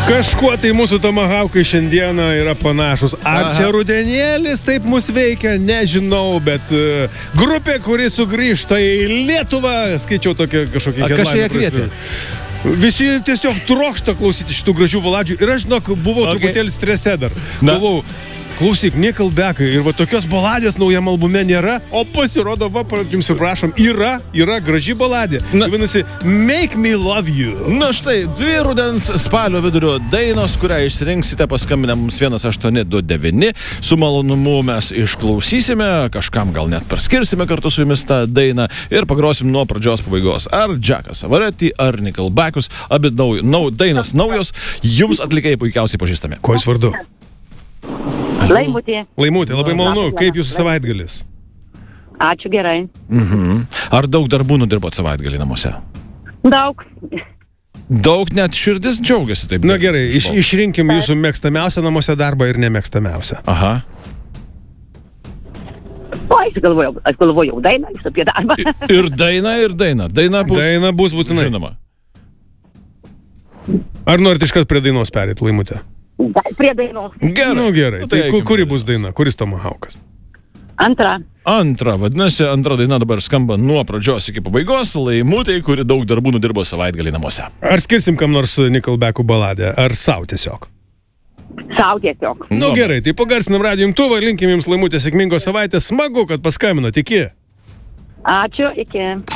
Kažkuo tai mūsų tomahawkai šiandieną yra panašus. Ar čia rudenėlis taip mus veikia, nežinau, bet grupė, kuri sugrįžta į Lietuvą, skaičiau tokią kažkokią... Kas čia ją kvietė? Visi tiesiog trokšta klausyti šitų gražių baladžių. Ir aš, žinok, buvau truputėlį strese dar. Galvau, klausyk, nekalbekai. Ir va tokios baladės naujam albume nėra, o pasirodo, va, jums prašom, yra graži baladė. Vadinasi, Make Me Love You. Na štai, 2 rudens spalio vidurio dainos, kurią išsirinksite, paskambinę mums 1829. Su malonumu mes išklausysime, kažkam gal net paskirsime kartu su jumis tą dainą ir pagrosim nuo pradžios pabaigos. Ar Jackas Savaretti, ar Nickelbackus, abi dainos naujos, jums atlikėjai puikiausiai pažįstami. Ko jis vardu? Laimutė. Laimutė, labai malonu. Kaip jūsų savaitgalis? Ačiū, gerai. Ar daug darbų nudirbot savaitgalį namuose? Daug. Daug, net širdis džiaugiasi taip. Na gerai, išrinkim jūsų mėgstamiausią namuose darbą ir nemėgstamiausią. Aha. O, aš galvojau dainą, jūs apie darbą. Ir daina. Daina bus būtinai. Žinoma. Ar norit iškart prie dainos perėti, Laimutė? Prie dainos. Gerai. Nu gerai, tai kuri bus daina? Kuris tomahawkas? Antra, vadinasi, antra daina dabar skamba nuo pradžios iki pabaigos. Laimutei, kuri daug darbų nudirbo savaitgalį namuose. Ar skirsim kam nors Nickelbackų baladę, ar sau tiesiog? sau tiesiog. Nu gerai, tai pagarsinam radijo imtuvą, linkim jums, Laimutė, sėkmingos savaitės, smagu, kad paskambino, iki. Ačiū, iki.